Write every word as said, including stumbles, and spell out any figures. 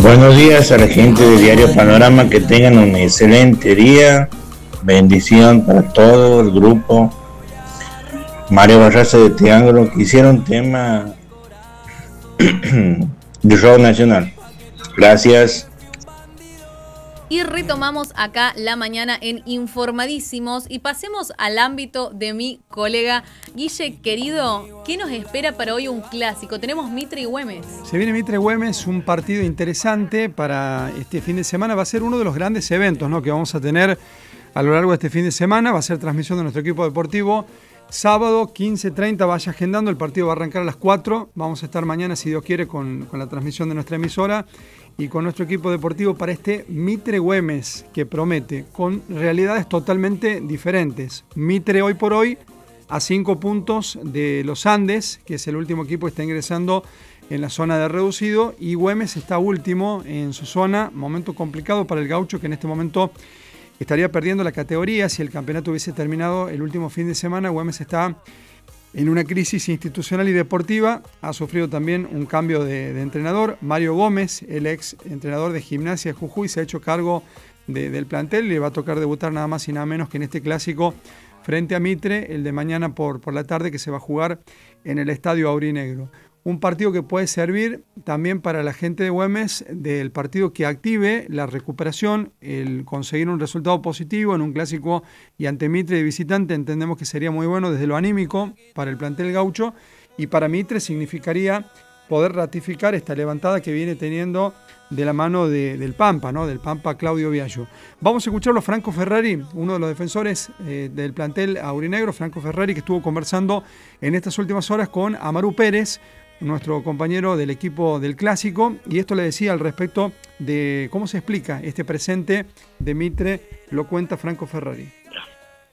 Buenos días a la gente de Diario Panorama, que tengan un excelente día, bendición para todo el grupo. Mario Barraza de Triángulo, que hicieron tema de rock nacional. Gracias. Y retomamos acá la mañana en Informadísimos y pasemos al ámbito de mi colega Guille, querido. ¿Qué nos espera para hoy un clásico? Tenemos Mitre y Güemes. Se viene Mitre y Güemes, un partido interesante para este fin de semana. Va a ser uno de los grandes eventos, ¿no?, que vamos a tener a lo largo de este fin de semana. Va a ser transmisión de nuestro equipo deportivo. Sábado, quince treinta, vaya agendando. El partido va a arrancar a las cuatro. Vamos a estar mañana, si Dios quiere, con, con la transmisión de nuestra emisora y con nuestro equipo deportivo para este Mitre Güemes, que promete, con realidades totalmente diferentes. Mitre hoy por hoy a cinco puntos de los Andes, que es el último equipo que está ingresando en la zona de reducido, y Güemes está último en su zona. Momento complicado para el Gaucho, que en este momento estaría perdiendo la categoría. Si el campeonato hubiese terminado el último fin de semana, Güemes está en una crisis institucional y deportiva. Ha sufrido también un cambio de, de entrenador. Mario Gómez, el ex entrenador de Gimnasia de Jujuy, se ha hecho cargo de, del plantel. Le va a tocar debutar nada más y nada menos que en este clásico frente a Mitre, el de mañana por, por la tarde, que se va a jugar en el Estadio Aurinegro. Un partido que puede servir también para la gente de Güemes, del partido que active la recuperación, el conseguir un resultado positivo en un clásico y ante Mitre de visitante. Entendemos que sería muy bueno desde lo anímico para el plantel gaucho, y para Mitre significaría poder ratificar esta levantada que viene teniendo de la mano de, del Pampa, ¿no?, del Pampa Claudio Viallo. Vamos a escucharlo a Franco Ferrari, uno de los defensores eh, del plantel aurinegro. Franco Ferrari, que estuvo conversando en estas últimas horas con Amaru Pérez, nuestro compañero del equipo del Clásico, y esto le decía al respecto de cómo se explica este presente de Mitre. Lo cuenta Franco Ferrari.